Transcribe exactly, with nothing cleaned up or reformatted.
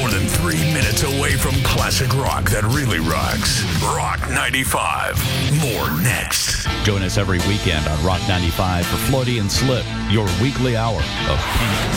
More than three minutes away from classic rock that really rocks. Rock ninety-five. More next. Join us every weekend on Rock ninety-five for Floaty and Slip, your weekly hour of pink